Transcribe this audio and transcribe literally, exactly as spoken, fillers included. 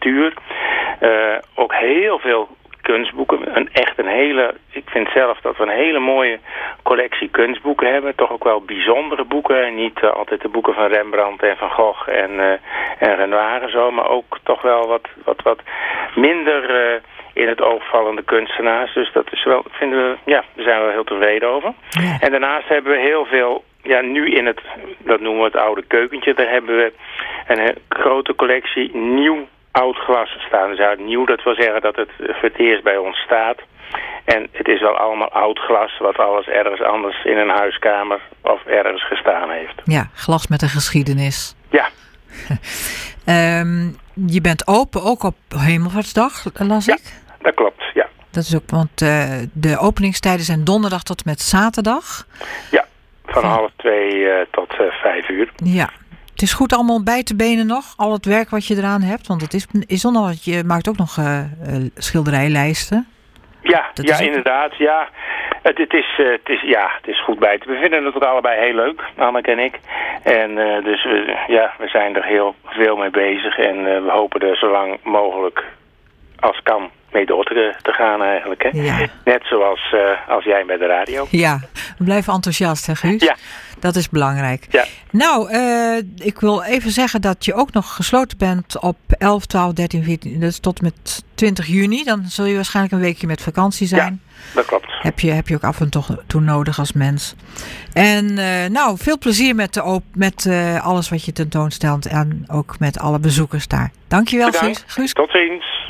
literatuur. Uh, ook heel veel kunstboeken. Een, echt een hele, ik vind zelf dat we een hele mooie collectie kunstboeken hebben. Toch ook wel bijzondere boeken. Niet uh, altijd de boeken van Rembrandt en Van Gogh en, uh, en Renoir en zo. Maar ook toch wel wat, wat, wat minder uh, in het oog vallende kunstenaars. Dus dat is wel, vinden we, ja, daar zijn we heel tevreden over. Ja. En daarnaast hebben we heel veel, ja, nu in het, dat noemen we het oude keukentje. Daar hebben we een he- grote collectie nieuw oud glas staan. Dus uit nieuw, dat wil zeggen dat het voor het eerst bij ons staat. En het is wel allemaal oud glas, wat alles ergens anders in een huiskamer of ergens gestaan heeft. Ja, glas met een geschiedenis. Ja. um, je bent open, ook op Hemelvaartsdag, las ja, ik? Ja, dat klopt, ja. Dat is ook, want uh, de openingstijden zijn donderdag tot met zaterdag. Ja, van ja. half twee uh, tot uh, vijf uur. Ja. Het is goed allemaal bij te benen nog, al het werk wat je eraan hebt. Want het is, is nog, je maakt ook nog uh, uh, schilderijlijsten. Ja, ja inderdaad. Ja. Het, het, is, uh, het, is, ja, het is goed bij te. We vinden het ook allebei heel leuk, Anneke en ik. En uh, dus we, ja, we zijn er heel veel mee bezig. En uh, we hopen er zo lang mogelijk als kan mee door te, te gaan eigenlijk. Hè? Ja. Net zoals uh, als jij bij de radio. Ja, we blijven enthousiast, hè Guus? Ja. Dat is belangrijk. Ja. Nou, uh, ik wil even zeggen dat je ook nog gesloten bent op elf, twaalf, dertien, veertien... dus tot met twintig juni. Dan zul je waarschijnlijk een weekje met vakantie zijn. Ja, dat klopt. Heb je, heb je ook af en toe nodig als mens. En uh, nou, veel plezier met, de op, met uh, alles wat je tentoonstelt. En ook met alle bezoekers daar. Dankjewel, Guus. Guus. Tot ziens.